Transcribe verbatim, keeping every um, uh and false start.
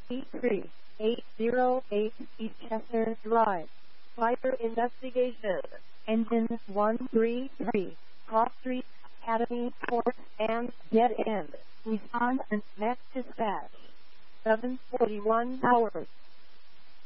three eight zero eight East Chester Drive. Fire investigation. Engine one three three. Cross Street, Academy Court, and Dead End. Respond and next dispatch. seven forty-one hours.